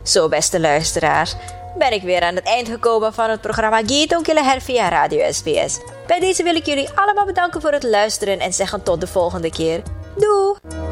Zo, beste luisteraars, ben ik weer aan het eind gekomen van het programma Gito Kilaher via Radio SBS. Bij deze wil ik jullie allemaal bedanken voor het luisteren en zeggen tot de volgende keer. Doei!